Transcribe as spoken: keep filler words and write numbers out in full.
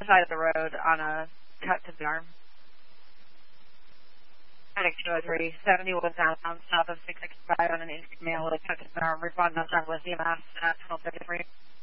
side of the road on a cut to the arm. Medic two oh three, seventy-one southbound, south of six sixty-five on an injured male with a cut to the arm. Respond on with E M S at twelve thirty-three.